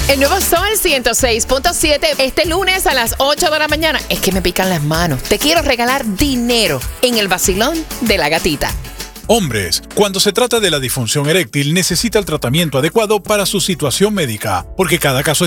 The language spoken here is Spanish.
El nuevo Sol 106.7, este lunes a las 8 de la mañana. Es que me pican las manos. Te quiero regalar dinero en el vacilón de la gatita. Hombres, cuando se trata de la disfunción eréctil, necesita el tratamiento adecuado para su situación médica, porque cada caso